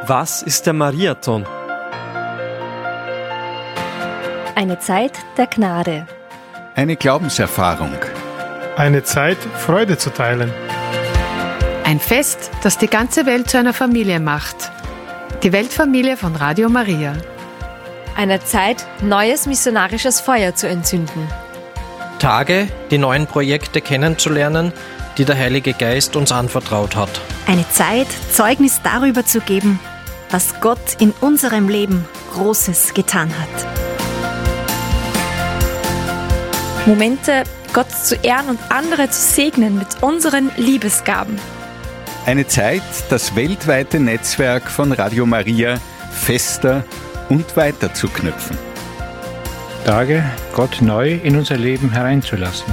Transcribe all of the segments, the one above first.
Was ist der Mariathon? Eine Zeit der Gnade. Eine Glaubenserfahrung. Eine Zeit, Freude zu teilen. Ein Fest, das die ganze Welt zu einer Familie macht. Die Weltfamilie von Radio Maria. Eine Zeit, neues missionarisches Feuer zu entzünden. Tage, die neuen Projekte kennenzulernen, die der Heilige Geist uns anvertraut hat. Eine Zeit, Zeugnis darüber zu geben, was Gott in unserem Leben Großes getan hat. Momente, Gott zu ehren und andere zu segnen mit unseren Liebesgaben. Eine Zeit, das weltweite Netzwerk von Radio Maria fester und weiter zu knüpfen. Tage, Gott neu in unser Leben hereinzulassen.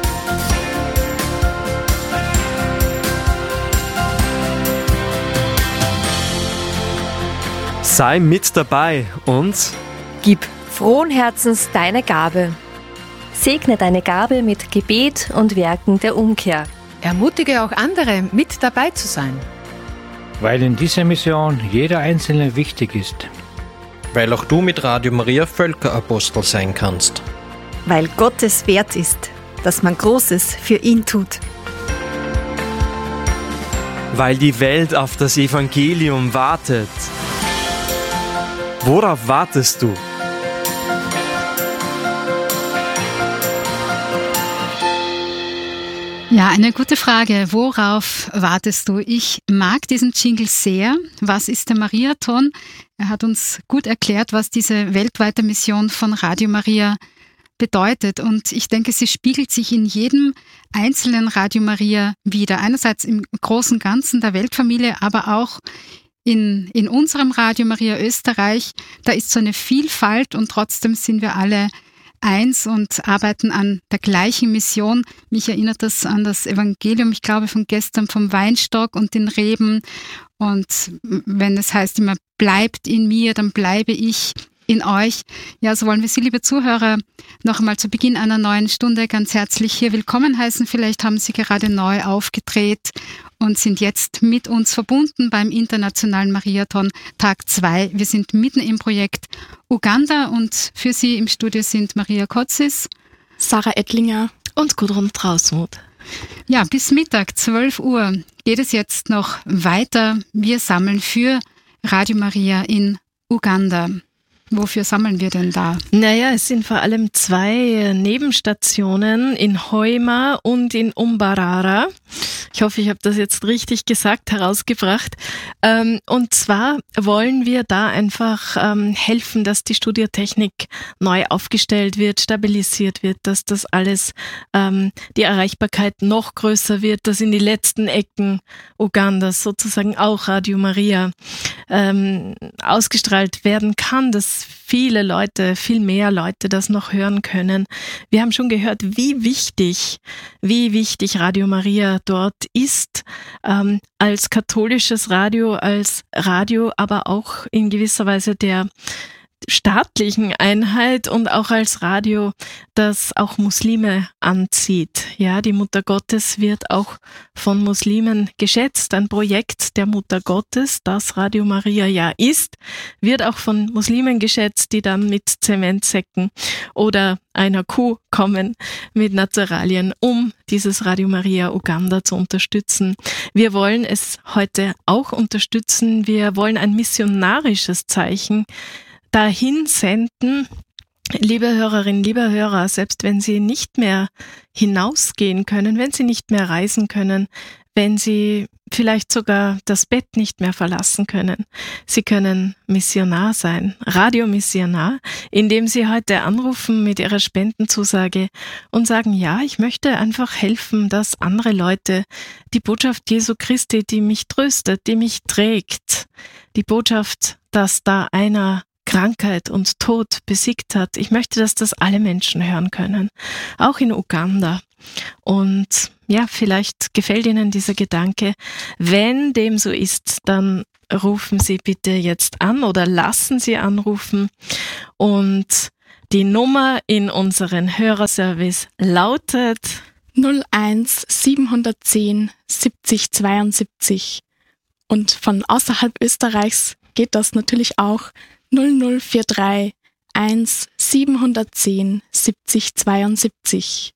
Sei mit dabei und Gib frohen Herzens deine Gabe. Segne deine Gabe mit Gebet und Werken der Umkehr. Ermutige auch andere, mit dabei zu sein. Weil in dieser Mission jeder Einzelne wichtig ist. Weil auch du mit Radio Maria Völkerapostel sein kannst. Weil Gott es wert ist, dass man Großes für ihn tut. weil die Welt auf das Evangelium wartet. Worauf wartest du? Ja, eine gute Frage. Worauf wartest du? Ich mag diesen Jingle sehr. Was ist der Mariathon? Er hat uns gut erklärt, was diese weltweite Mission von Radio Maria bedeutet. Und ich denke, sie spiegelt sich in jedem einzelnen Radio Maria wider. Einerseits im großen Ganzen der Weltfamilie, aber auch in unserem Radio Maria Österreich. Da ist so eine Vielfalt und trotzdem sind wir alle eins und arbeiten an der gleichen Mission. Mich erinnert das an das Evangelium, ich glaube von gestern, vom Weinstock und den Reben. Und wenn es heißt immer, bleibt in mir, dann bleibe ich in euch. Ja, so wollen wir Sie, liebe Zuhörer, noch einmal zu Beginn einer neuen Stunde ganz herzlich hier willkommen heißen. Vielleicht haben Sie gerade neu aufgedreht und sind jetzt mit uns verbunden beim Internationalen Mariathon Tag 2. Wir sind mitten im Projekt Uganda und für Sie im Studio sind Maria Kotzis, Sarah Ettlinger und Gudrun Trausmuth. Ja, bis Mittag, 12 Uhr, geht es jetzt noch weiter. Wir sammeln für Radio Maria in Uganda. Wofür sammeln wir denn da? Naja, es sind vor allem 2 Nebenstationen in Hoima und in Umbarara. Ich hoffe, ich habe das jetzt richtig gesagt, herausgebracht. Und zwar wollen wir da einfach helfen, dass die Studiotechnik neu aufgestellt wird, stabilisiert wird, dass das alles, die Erreichbarkeit noch größer wird, dass in die letzten Ecken Ugandas sozusagen auch Radio Maria ausgestrahlt werden kann, dass viele Leute, viel mehr Leute das noch hören können. Wir haben schon gehört, wie wichtig Radio Maria dort ist, als katholisches Radio, als Radio, aber auch in gewisser Weise der staatlichen Einheit und auch als Radio, das auch Muslime anzieht. Ja, die Mutter Gottes wird auch von Muslimen geschätzt. Ein Projekt der Mutter Gottes, das Radio Maria ja ist, wird auch von Muslimen geschätzt, die dann mit Zementsäcken oder einer Kuh kommen mit Naturalien, um dieses Radio Maria Uganda zu unterstützen. Wir wollen es heute auch unterstützen. Wir wollen ein missionarisches Zeichen dahin senden, liebe Hörerinnen, liebe Hörer, selbst wenn Sie nicht mehr hinausgehen können, wenn Sie nicht mehr reisen können, wenn Sie vielleicht sogar das Bett nicht mehr verlassen können. Sie können Missionar sein, Radiomissionar, indem Sie heute anrufen mit Ihrer Spendenzusage und sagen, ja, ich möchte einfach helfen, dass andere Leute die Botschaft Jesu Christi, die mich tröstet, die mich trägt, die Botschaft, dass da einer Krankheit und Tod besiegt hat. Ich möchte, dass das alle Menschen hören können, auch in Uganda. Und ja, vielleicht gefällt Ihnen dieser Gedanke. Wenn dem so ist, dann rufen Sie bitte jetzt an oder lassen Sie anrufen. Und die Nummer in unseren Hörerservice lautet 01 710 70 72. Und von außerhalb Österreichs geht das natürlich auch 0043 1 710 70 72.